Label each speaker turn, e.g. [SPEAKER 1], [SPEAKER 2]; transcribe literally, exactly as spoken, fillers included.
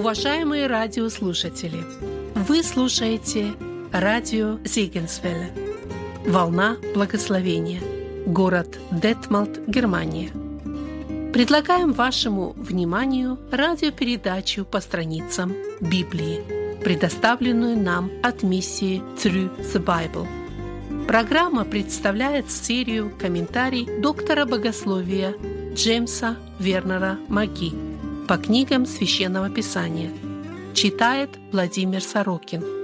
[SPEAKER 1] Уважаемые радиослушатели, вы слушаете радио Зегенсвелле, волна благословения, город Детмолд, Германия. Предлагаем вашему вниманию радиопередачу по страницам Библии, предоставленную нам от миссии Through the Bible. Программа представляет серию комментариев доктора богословия Джеймса Вернера Маги по книгам Священного Писания. Читает Владимир Сорокин.